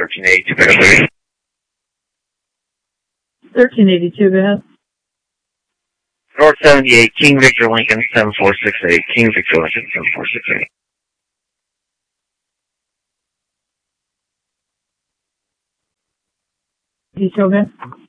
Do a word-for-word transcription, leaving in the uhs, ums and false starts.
thirteen eighty-two, please. thirteen eighty-two, go ahead. North seventy-eight, King Victor Lincoln, seven four six eight. King Victor Lincoln, seven four six eight. You still good?